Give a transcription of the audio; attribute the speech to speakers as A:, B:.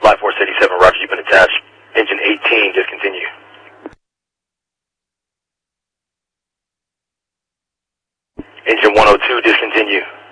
A: Flight 437, roger, you've been attached. Engine 18, discontinue. Engine 102, discontinue.